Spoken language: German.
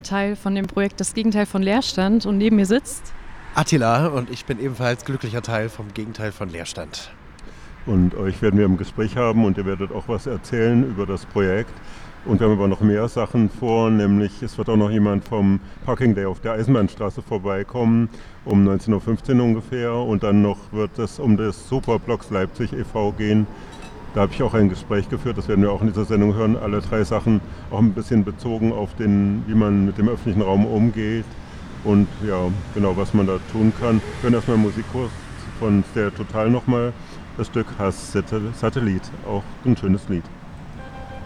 Teil von dem Projekt Das Gegenteil von Leerstand und neben mir sitzt Attila und ich bin ebenfalls glücklicher Teil vom Gegenteil von Leerstand. Und euch werden wir im Gespräch haben und ihr werdet auch was erzählen über das Projekt. Und wir haben aber noch mehr Sachen vor, nämlich es wird auch noch jemand vom Parking Day auf der Eisenbahnstraße vorbeikommen, um 19.15 Uhr ungefähr. Und dann noch wird es um das Superblocks Leipzig e.V. gehen. Da habe ich auch ein Gespräch geführt, das werden wir auch in dieser Sendung hören. Alle drei Sachen auch ein bisschen bezogen auf wie man mit dem öffentlichen Raum umgeht und ja, genau, was man da tun kann. Wir hören erstmal Musikkurs von Stereo Total nochmal. Das Stück Hass Satellit, auch ein schönes Lied.